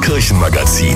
Kirchenmagazin.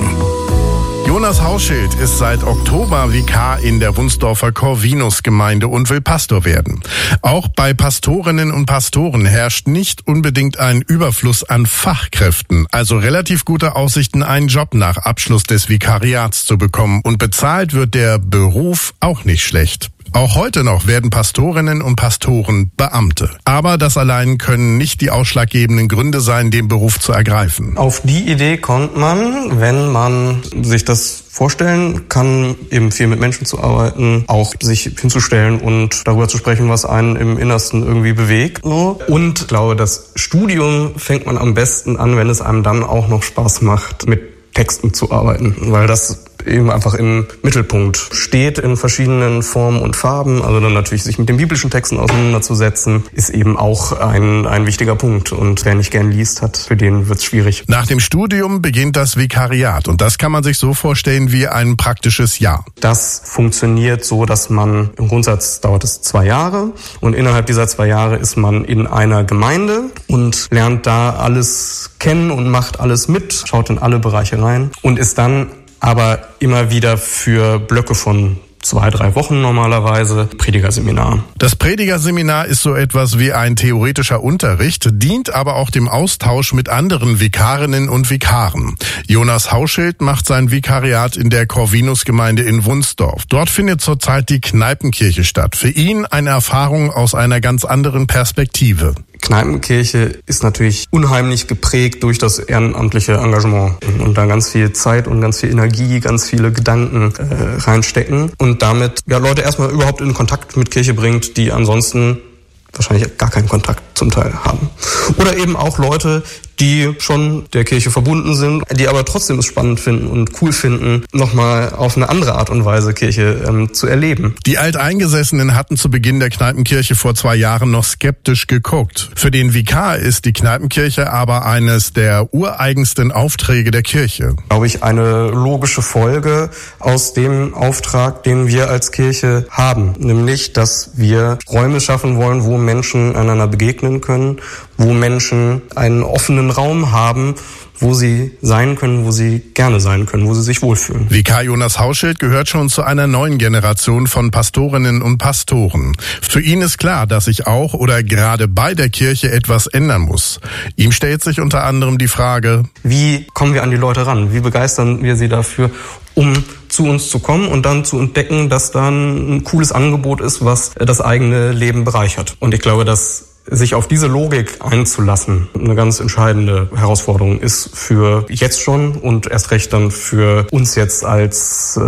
Jonas Hauschild ist seit Oktober Vikar in der Wunsdorfer Corvinus-Gemeinde und will Pastor werden. Auch bei Pastorinnen und Pastoren herrscht nicht unbedingt ein Überfluss an Fachkräften, also relativ gute Aussichten, einen Job nach Abschluss des Vikariats zu bekommen. Und bezahlt wird der Beruf auch nicht schlecht. Auch heute noch werden Pastorinnen und Pastoren Beamte. Aber das allein können nicht die ausschlaggebenden Gründe sein, den Beruf zu ergreifen. Auf die Idee kommt man, wenn man sich das vorstellen kann, eben viel mit Menschen zu arbeiten, auch sich hinzustellen und darüber zu sprechen, was einen im Innersten irgendwie bewegt. Und ich glaube, das Studium fängt man am besten an, wenn es einem dann auch noch Spaß macht, mit Texten zu arbeiten, weil das eben einfach im Mittelpunkt steht in verschiedenen Formen und Farben. Also dann natürlich sich mit den biblischen Texten auseinanderzusetzen, ist eben auch ein wichtiger Punkt. Und wer nicht gern liest hat, für den wird's schwierig. Nach dem Studium beginnt das Vikariat und das kann man sich so vorstellen wie ein praktisches Jahr. Das funktioniert so, dass man, im Grundsatz dauert es 2 Jahre und innerhalb dieser 2 Jahre ist man in einer Gemeinde und lernt da alles kennen und macht alles mit, schaut in alle Bereiche rein und ist dann aber immer wieder für Blöcke von 2-3 Wochen normalerweise Predigerseminar. Das Predigerseminar ist so etwas wie ein theoretischer Unterricht, dient aber auch dem Austausch mit anderen Vikarinnen und Vikaren. Jonas Hauschild macht sein Vikariat in der Corvinus-Gemeinde in Wunsdorf. Dort findet zurzeit die Kneipenkirche statt. Für ihn eine Erfahrung aus einer ganz anderen Perspektive. Kneipenkirche ist natürlich unheimlich geprägt durch das ehrenamtliche Engagement und da ganz viel Zeit und ganz viel Energie, ganz viele Gedanken reinstecken und damit Leute erstmal überhaupt in Kontakt mit Kirche bringt, die ansonsten wahrscheinlich gar keinen Kontakt zum Teil haben. Oder eben auch Leute, die schon der Kirche verbunden sind, die aber trotzdem es spannend finden und cool finden, nochmal auf eine andere Art und Weise Kirche zu erleben. Die Alteingesessenen hatten zu Beginn der Kneipenkirche vor 2 Jahren noch skeptisch geguckt. Für den Vikar ist die Kneipenkirche aber eines der ureigensten Aufträge der Kirche. Glaube ich, eine logische Folge aus dem Auftrag, den wir als Kirche haben. Nämlich, dass wir Räume schaffen wollen, wo Menschen einander begegnen können, wo Menschen einen offenen Raum haben, wo sie sein können, wo sie gerne sein können, wo sie sich wohlfühlen. Vikar Jonas Hauschild gehört schon zu einer neuen Generation von Pastorinnen und Pastoren. Für ihn ist klar, dass sich auch oder gerade bei der Kirche etwas ändern muss. Ihm stellt sich unter anderem die Frage: Wie kommen wir an die Leute ran? Wie begeistern wir sie dafür, um zu uns zu kommen und dann zu entdecken, dass da ein cooles Angebot ist, was das eigene Leben bereichert? Und ich glaube, dass sich auf diese Logik einzulassen eine ganz entscheidende Herausforderung ist für jetzt schon und erst recht dann für uns jetzt als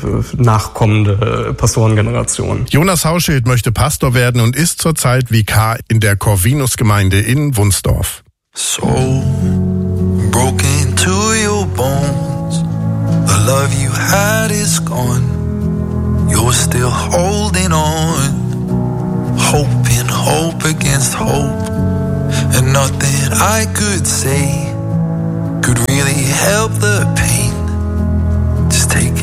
nachkommende Pastorengeneration. Jonas Hauschild möchte Pastor werden und ist zurzeit Vikar in der Corvinus-Gemeinde in Wunsdorf. So broken to your bones, the love you had is gone, you're still holding on. Hoping hope against hope, and nothing I could say could really help the pain.